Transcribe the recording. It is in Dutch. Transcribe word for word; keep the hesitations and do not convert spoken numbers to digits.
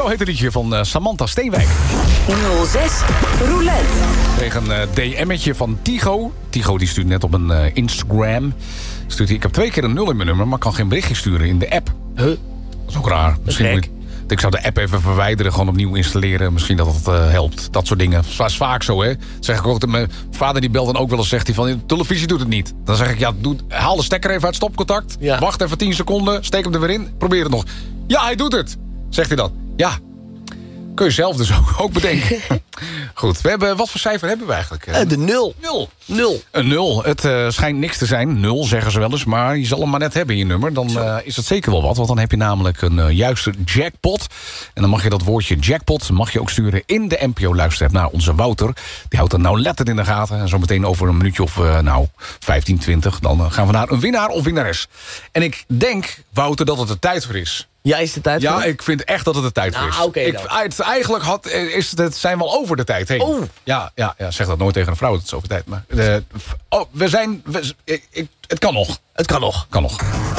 Zo heet het liedje van uh, Samantha Steenwijk. nul zes Roulette. Ik kreeg een uh, D M'tje van Tigo. Tigo die stuurt net op een uh, Instagram. Stuurt, ik heb twee keer een nul in mijn nummer, maar kan geen berichtje sturen in de app. Huh? Dat is ook raar. Misschien moet ik, ik zou de app even verwijderen, gewoon opnieuw installeren. Misschien dat het uh, helpt. Dat soort dingen. Dat is vaak zo, hè. Zeg ik ook, mijn vader die belt dan ook wel eens, zegt hij van, de televisie doet het niet. Dan zeg ik, ja, doe, haal de stekker even uit stopcontact. Ja. Wacht even tien seconden, steek hem er weer in. Probeer het nog. Ja, hij doet het. Zegt hij dan. Ja. Kun je zelf dus ook, ook bedenken. Goed, we hebben, wat voor cijfer hebben we eigenlijk? Uh, de nul. Nul. Nul. Een nul. Het uh, schijnt niks te zijn. Nul zeggen ze wel eens. Maar je zal hem maar net hebben in je nummer. Dan uh, is het zeker wel wat. Want dan heb je namelijk een uh, juiste jackpot. En dan mag je dat woordje jackpot mag je ook sturen in de N P O-luisterapp naar onze Wouter. Die houdt er nou letter in de gaten. En zo meteen over een minuutje of uh, nou vijftien, twintig. Dan uh, gaan we naar een winnaar of winnares. En ik denk, Wouter, dat het er tijd voor is. Ja, is de tijd ja, voor? ik vind echt dat het de tijd nou, voor is. Okay, ik, het, eigenlijk had, is het, zijn we al over de tijd heen. Oh. Ja, ja, ja, zeg dat nooit tegen een vrouw, dat het is over tijd. Maar, uh, oh, we zijn... We, ik, ik, het kan nog. Het kan nog. Kan nog.